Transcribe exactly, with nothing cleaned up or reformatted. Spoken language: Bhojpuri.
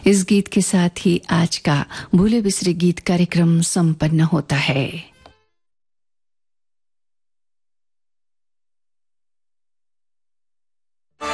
इस गीत के साथ ही आज का भूले बिसरे गीत कार्यक्रम संपन्न होता है।